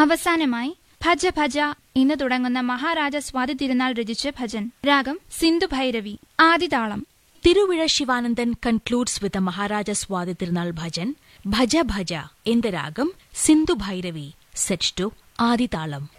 അവസാനമായി ഭജ ഭജ എന്ന് തുടങ്ങുന്ന മഹാരാജ സ്വാതി തിരുനാൾ രചിച്ച ഭജൻ. രാഗം Sindhu Bhairavi. ആദിതാളം. Tiruvizha Shivanandan concludes with a Maharaja Swati Tirunal bhajan, Bhaja Bhaja, in the ragam Sindhu Bhairavi, set to Adi Talam.